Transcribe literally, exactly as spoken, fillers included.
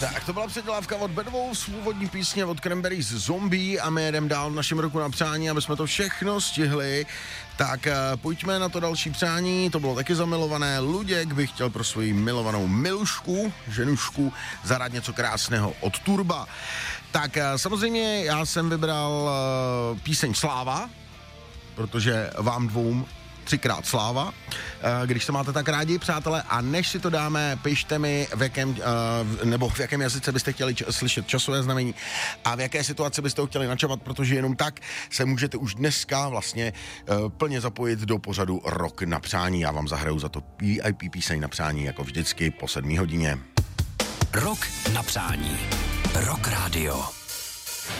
Tak to byla předělávka od Bad Wolves, původní písně od Cranberries Zombie a my jedeme dál v našem roku na přání, aby jsme to všechno stihli. Tak uh, pojďme na to další přání, to bylo taky zamilované. Luděk by chtěl pro svoji milovanou Milušku, ženušku, zahrát něco krásného od Turba. Tak uh, samozřejmě já jsem vybral uh, píseň Sláva, protože vám dvou třikrát sláva, když to máte tak rádi, přátelé, a než si to dáme, pište mi, v jakém, nebo v jakém jazyce byste chtěli č- slyšet časové znamení a v jaké situaci byste ho chtěli načavat, protože jenom tak se můžete už dneska vlastně plně zapojit do pořadu Rok na přání. Já vám zahraju za to V I P píseň na přání, jako vždycky po sedmé hodině. Rok na přání. Rock Radio.